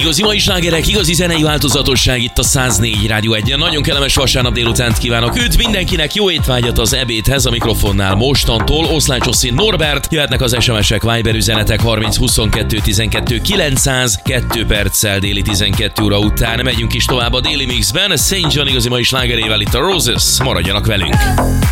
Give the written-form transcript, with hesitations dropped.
Igazi mai slágerek, igazi zenei változatosság itt a 104 Rádió 1-en. Nagyon kellemes vasárnap délutánt kívánok. Üdv mindenkinek, jó étvágyat az ebédhez, a mikrofonnál mostantól Oszlány Csosszin Norbert. Jöhetnek az SMS-ek, Viber üzenetek 30 22 12 900, 2 perccel déli 12 óra után. Megyünk is tovább a Daily Mixben, St. John igazi mai slágerével itt a Roses. Maradjanak velünk!